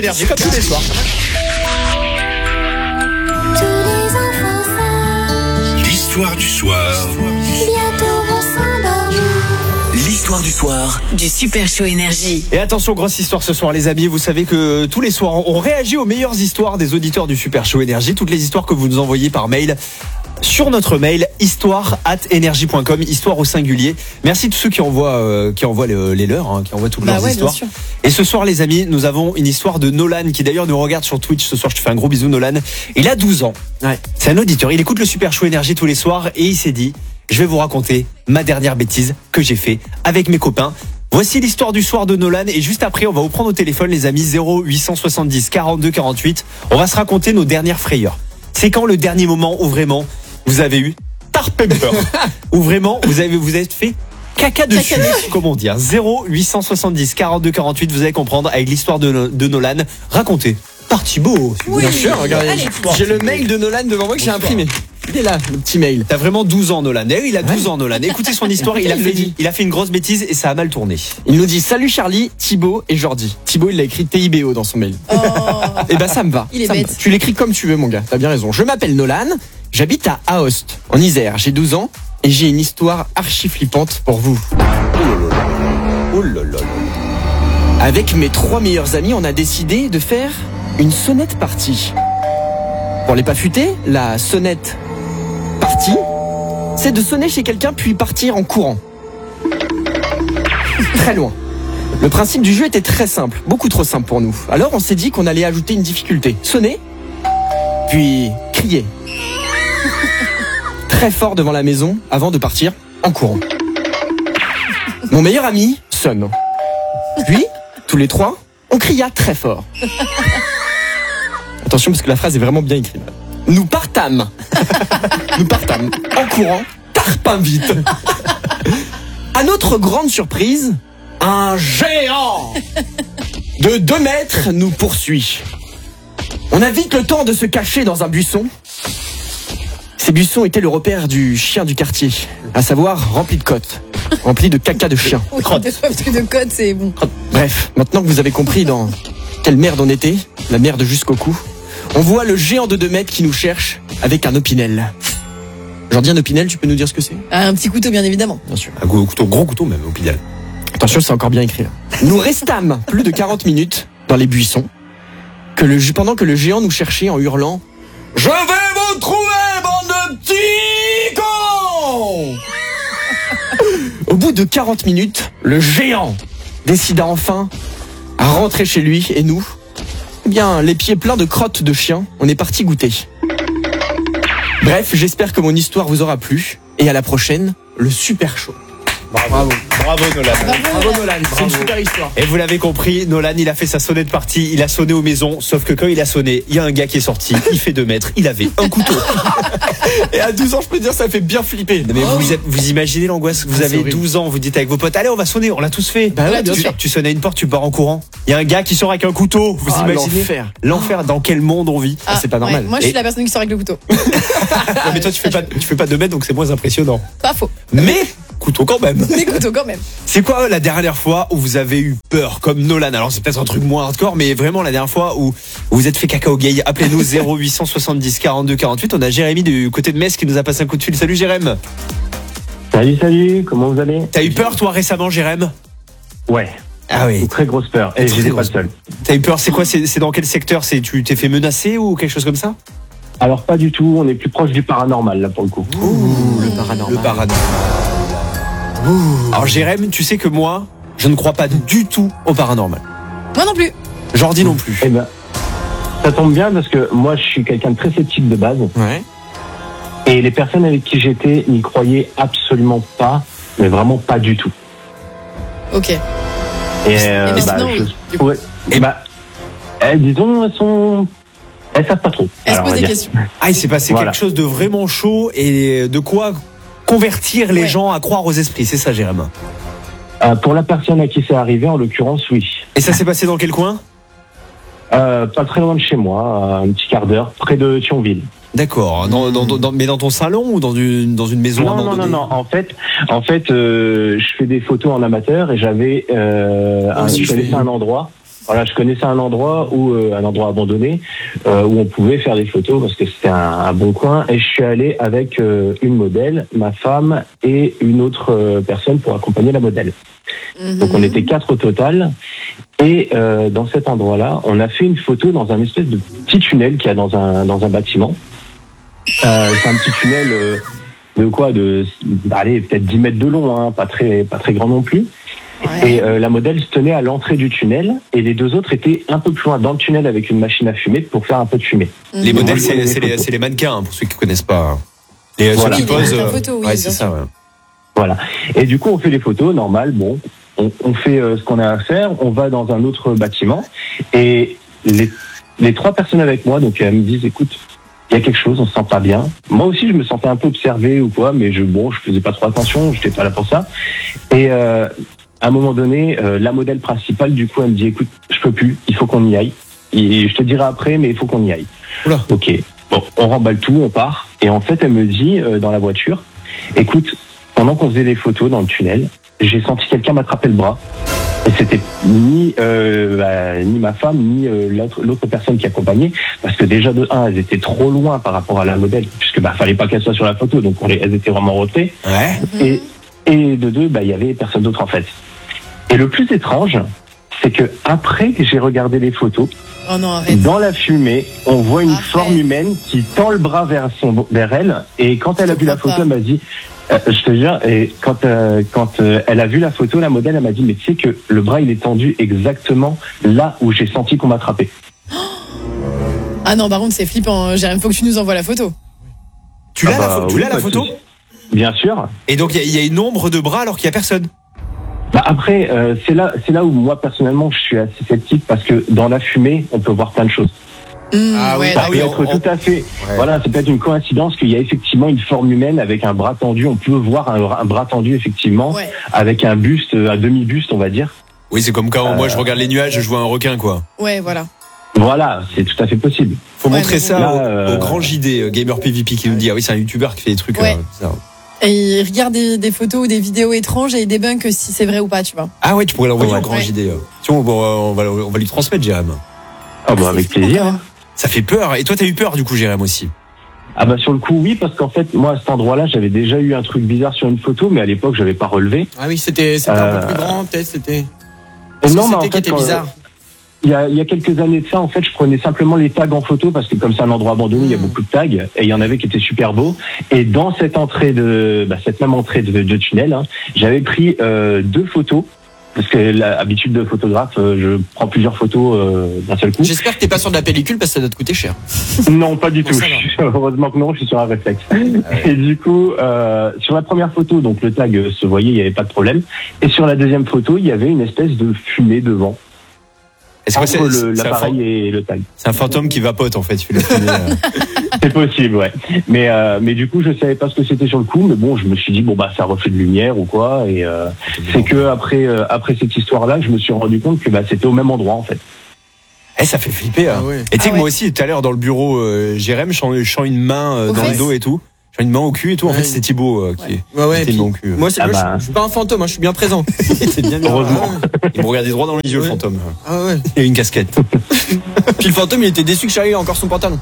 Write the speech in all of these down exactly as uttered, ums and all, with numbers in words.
Énergie comme tous les soirs. L'histoire du soir. Bientôt vont s'endormir. L'histoire du soir. Du Super Show Énergie. Et attention, grosse histoire ce soir les amis, vous savez que tous les soirs on réagit aux meilleures histoires des auditeurs du Super Show Énergie, toutes les histoires que vous nous envoyez par mail sur notre mail histoire arobase énergie point com, histoire au singulier. Merci à tous ceux qui envoient euh, qui envoient les, les leurs, hein, qui envoient toutes bah leurs ouais, histoires. Et ce soir les amis, nous avons une histoire de Nolan qui d'ailleurs nous regarde sur Twitch ce soir. Je te fais un gros bisou Nolan. Il a douze ans. Ouais. C'est un auditeur, il écoute le Super Show Énergie tous les soirs et il s'est dit je vais vous raconter ma dernière bêtise que j'ai fait avec mes copains. Voici l'histoire du soir de Nolan et juste après on va vous prendre au téléphone les amis, zéro huit cent soixante-dix quarante-deux quarante-huit. On va se raconter nos dernières frayeurs. C'est quand le dernier moment où vraiment vous avez eu tarpemper où vraiment vous avez vous avez fait caca dessus, comment dire. Zéro huit cent soixante-dix quarante-deux quarante-huit, vous allez comprendre avec l'histoire de, de Nolan racontée par Thibaut. Oui, bien sûr, regardez. Allez. J'ai le mail de Nolan devant moi que j'ai imprimé. Il est là, le petit mail. T'as vraiment douze ans Nolan. Eh oui, il a douze ans Nolan. Écoutez son histoire, il a fait il a fait une grosse bêtise et ça a mal tourné. Il nous dit salut Charlie, Thibaut et Jordi. Thibaut il l'a écrit T I B O dans son mail. Oh. Et bah ça me va. Il est ça me bête. va. Tu l'écris comme tu veux mon gars, t'as bien raison. Je m'appelle Nolan, j'habite à Aoste, en Isère, j'ai douze ans et j'ai une histoire archi flippante pour vous. Oh là là. Avec mes trois meilleurs amis, on a décidé de faire une sonnette party. Pour les pas futés, la sonnette party, c'est de sonner chez quelqu'un puis partir en courant. Très loin. Le principe du jeu était très simple, beaucoup trop simple pour nous. Alors on s'est dit qu'on allait ajouter une difficulté. Sonner, puis crier. Très fort devant la maison avant de partir en courant. Mon meilleur ami sonne. Puis, tous les trois, on cria très fort. Attention parce que la phrase est vraiment bien écrite. Nous partâmes. Nous partâmes en courant, tarpin vite. À notre grande surprise, un géant de deux mètres nous poursuit. On a vite le temps de se cacher dans un buisson. Ces buissons étaient le repère du chien du quartier, à savoir rempli de côtes, rempli de caca de chien. Oui, des fois, parce que de code, c'est bon. Bref, maintenant que vous avez compris dans quelle merde on était, la merde jusqu'au cou, on voit le géant de deux mètres qui nous cherche avec un opinel. Jordi, un opinel, tu peux nous dire ce que c'est ? Ah, un petit couteau, bien évidemment. Bien sûr. Un gros couteau, gros couteau même au pidal. Attention, c'est encore bien écrit là. Nous restâmes plus de quarante minutes dans les buissons, que le, pendant que le géant nous cherchait en hurlant « Je vais vous trouver, bande de petits cons !» Au bout de quarante minutes, le géant décida enfin à rentrer chez lui et nous, eh bien, les pieds pleins de crottes de chien, on est parti goûter. Bref, j'espère que mon histoire vous aura plu et à la prochaine, le Super Show. Bravo. Bravo Nolan. Bravo Nolan, c'est une super histoire. Et vous l'avez compris, Nolan il a fait sa sonnette partie, il a sonné aux maisons, sauf que quand il a sonné, il y a un gars qui est sorti, il fait deux mètres, il avait un couteau. Et à douze ans, je peux te dire, ça fait bien flipper. Mais Oh. vous, êtes- vous imaginez l'angoisse, vous Ah, c'est avez horrible. douze ans, vous dites avec vos potes, allez on va sonner, on l'a tous fait. Bah ouais, bien tu, sûr. tu sonnes à une porte, tu pars en courant. Il y a un gars qui sort avec un couteau, vous Ah, imaginez l'enfer. L'enfer, dans quel monde on vit. Ah, c'est pas normal. Ouais, moi, je suis Et- la personne qui sort avec le couteau. Non, mais toi tu fais pas, tu fais pas deux mètres donc c'est moins impressionnant. Pas faux. Mais, couteau quand même. Mais couteau quand même. C'est quoi la dernière fois où vous avez eu peur comme Nolan? Alors c'est peut-être un truc moins hardcore, mais vraiment la dernière fois où vous vous êtes fait caca au gay. Appelez-nous zéro huit cent soixante-dix quarante-deux quarante-huit. On a Jérémy du côté de Metz qui nous a passé un coup de fil. Salut Jérémy. Salut, salut, comment vous allez? T'as eu peur toi récemment Jérémy? Ouais, Ah oui. une très grosse peur, et Très j'étais pas grosse. le seul. T'as eu peur, c'est quoi? C'est c'est dans quel secteur? C'est tu t'es fait menacer ou quelque chose comme ça? Alors pas du tout, on est plus proche du paranormal là pour le coup. Ouh, le paranormal. Le paranormal. Alors Jérémy, tu sais que moi, je ne crois pas du tout au paranormal. Moi non plus. Jordi non plus. Eh ben, ça tombe bien parce que moi je suis quelqu'un de très sceptique de base, Ouais. et les personnes avec qui j'étais n'y croyaient absolument pas, mais vraiment pas du tout. Ok. Et euh, mais bah, sinon, je oui, du pourrais- et bah, eh, disons, elles sont, elles savent pas trop. Elle se Alors, on pose va des dire. questions. Ah, il s'est passé Voilà. quelque chose de vraiment chaud et de quoi convertir les Ouais. gens à croire aux esprits. C'est ça Jérémy. Euh, pour la personne à qui c'est arrivé, en l'occurrence, oui. Et ça s'est passé dans quel coin? Euh, pas très loin de chez moi, à un petit quart d'heure, près de Thionville. D'accord. Dans, dans, dans- mais dans ton salon ou dans une, dans une maison Non, non, non, abandonnée? non. En fait, en fait, euh, je fais des photos en amateur et j'avais, euh, un, aussi, je je fais- connaissais un endroit Voilà, je connaissais un endroit où euh, un endroit abandonné euh, où on pouvait faire des photos parce que c'était un, un bon coin. Et je suis allé avec euh, une modèle, ma femme et une autre euh, personne pour accompagner la modèle. Mhm. Donc on était quatre au total. Et euh, dans cet endroit-là, on a fait une photo dans un espèce de petit tunnel qu'il y a dans un dans un bâtiment. Euh, c'est un petit tunnel euh, de quoi, de allez peut-être dix mètres de long, hein, pas très pas très grand non plus. Ouais. Et euh, la modèle se tenait à l'entrée du tunnel et les deux autres étaient un peu plus loin dans le tunnel avec une machine à fumer pour faire un peu de fumée. Les Mhm. modèles, Moi, je c'est connais c'est les les, photos. c'est les mannequins, hein, pour ceux qui connaissent pas. Les, Voilà. Ceux qui Oui, les posent. mannequins euh, photos, oui, ouais, bien c'est sûr. ça. Ouais. Voilà. Et du coup, on fait les photos, normal. Bon, on, on fait euh, ce qu'on a à faire. On va dans un autre bâtiment et les, les trois personnes avec moi, donc elles me disent, écoute, il y a quelque chose, on se sent pas bien. Moi aussi, je me sentais un peu observé ou quoi, mais je bon, je faisais pas trop attention, j'étais pas là pour ça. Et euh, à un moment donné, euh, la modèle principale, du coup, elle me dit, écoute, je peux plus, il faut qu'on y aille. Et je te dirai après, mais il faut qu'on y aille. Oula. Ok. Bon, on remballe tout, on part. Et en fait, elle me dit euh, dans la voiture, écoute, pendant qu'on faisait les photos dans le tunnel, j'ai senti quelqu'un m'attraper le bras. Et c'était ni euh, bah, ni ma femme ni euh, l'autre l'autre personne qui accompagnait, parce que déjà de un, elles étaient trop loin par rapport à la modèle, puisque bah fallait pas qu'elle soit sur la photo, donc on les, elles étaient vraiment en retrait. Ouais. Et et de deux, bah il y avait personne d'autre en fait. Et le plus étrange, c'est que après que j'ai regardé les photos, Oh non, arrête. dans la fumée, on voit une Arrête. forme humaine qui tend le bras vers son vers elle. Et quand elle a Je vu la crois photo, pas. elle m'a dit, euh, je te jure, et quand euh, quand euh, elle a vu la photo, la modèle, elle m'a dit, mais tu sais que le bras il est tendu exactement là où j'ai senti qu'on m'attrapait. Ah non, par contre, c'est flippant. Jérém, faut que tu nous envoies la photo. Tu l'as Ah la, bah pho- tu oui, l'as, la pas de photo souci. Bien sûr. Et donc il y a- il y, a une ombre de bras alors qu'il y a personne. Bah après, euh, c'est là c'est là où moi personnellement je suis assez sceptique parce que dans la fumée, on peut voir plein de choses. Mmh, Ah oui, ouais, bah Ça oui, peut d'accord. être on- tout à fait. Ouais. Voilà, c'est peut-être une coïncidence qu'il y a effectivement une forme humaine avec un bras tendu. On peut voir un, un bras tendu effectivement Ouais. avec un buste, un demi-buste, on va dire. Oui, c'est comme quand moi je regarde les nuages, je vois un requin quoi. Ouais, voilà. Voilà, c'est tout à fait possible. Faut Ouais, montrer mais ça bon. au, Là, euh, au grand J D, euh, Gamer P V P qui nous dit ah oui c'est un youtubeur qui fait des trucs. Ouais. euh, bizarres. Et il regarde des, des photos ou des vidéos étranges et il débunk si c'est vrai ou pas, tu vois. Ah ouais, tu pourrais l'envoyer Ouais. au grand Ouais. J D. euh. Tiens, bon, euh, on va on va lui transmettre Jérém. Ah bah c'est avec flippant, plaisir. quand hein. même. Ça fait peur. Et toi t'as eu peur du coup Jérém aussi. Ah bah sur le coup oui parce qu'en fait moi à cet endroit-là j'avais déjà eu un truc bizarre sur une photo mais à l'époque j'avais pas relevé. Ah oui, c'était c'était un Euh, peu plus grand, peut-être, c'était. Et Qu'est-ce que non, mais en c'était qui fait, était quand- bizarre. Il y, a, il y a quelques années de ça, en fait, je prenais simplement les tags en photo parce que comme c'est un endroit abandonné, il y a Mm. beaucoup de tags et il y en avait qui étaient super beaux. Et dans cette entrée de, bah, cette même entrée de, de tunnel, hein, j'avais pris euh, deux photos parce que l'habitude de photographe, euh, je prends plusieurs photos euh, d'un seul coup. J'espère que t'es pas sur de la pellicule parce que ça doit te coûter cher. Non, pas du Bon, tout. ça va. Je suis- Heureusement que non, je suis sur un réflexe. Et du coup, euh, sur la première photo, donc le tag euh, se voyait, il n'y avait pas de problème. Et sur la deuxième photo, il y avait une espèce de fumée devant. Est-ce que Entre c'est le- c'est un, l'appareil fan- et le tag. c'est un fantôme qui vapote en fait. Tu l'as filmé, euh. C'est possible, ouais. Mais euh, mais du coup, je savais pas ce que c'était sur le coup, mais bon, je me suis dit bon bah ça reflet de lumière ou quoi. Et euh, c'est que après euh, après cette histoire-là, je me suis rendu compte que bah c'était au même endroit en fait. Eh, ça fait flipper. Hein. Ah ouais. Et tu sais Ah que ouais. moi aussi, tout à l'heure dans le bureau, euh, Jérém, je sens, je sens une main euh, Au dans le fesses. dos et tout. Je sens une main au cul et tout. En Ouais. fait, c'était Thibaut euh, qui Ouais, ouais. était puis une main au cul. Moi, c'est Ah moi, bah. je, je suis pas un fantôme, hein, je suis bien présent. c'est bien. Heureusement. Il me regardait droit dans les yeux, le Ouais. fantôme. Ah ouais. Et une casquette. Puis le fantôme, il était déçu que Charlie ait encore son pantalon.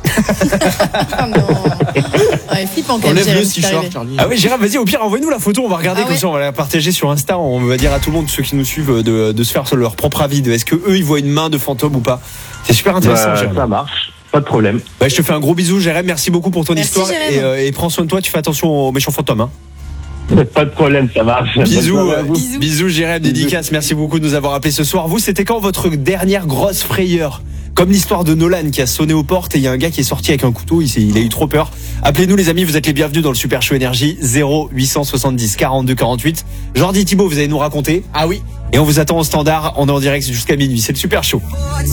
Ah non. Ouais, flippant quand même, Enlève Jérém, le ce qui t'est t-shirt, arrivé. Charlie. Ah oui, Jérém, vas-y, au pire, envoie-nous la photo. On va regarder Ah comme ouais. ça, on va la partager sur Insta. On va dire à tout le monde, ceux qui nous suivent, de, de se faire leur propre avis. De est-ce que eux, ils voient une main de fantôme ou pas. C'est super intéressant, Bah, Jérém. ça marche, pas de problème. Ouais, je te fais un gros bisou, Jérém. Merci beaucoup pour ton Merci, histoire. Jérém. Et, euh, et prends soin de toi. Tu fais attention aux méchants fantômes. Hein. Pas de problème, ça marche. Bonne Bisous, soirée à euh, vous. Bisous. bisous, Jérém, dédicace. Merci beaucoup de nous avoir appelés ce soir. Vous, c'était quand votre dernière grosse frayeur? Comme l'histoire de Nolan qui a sonné aux portes et il y a un gars qui est sorti avec un couteau. Il, s'est- il a eu trop peur. Appelez-nous, les amis. Vous êtes les bienvenus dans le Super Show Énergie. zéro huit cent soixante-dix quarante-deux quarante-huit. Jordi Thibaut, vous allez nous raconter. Ah oui. Et on vous attend au standard. On est en direct jusqu'à minuit. C'est le Super Show.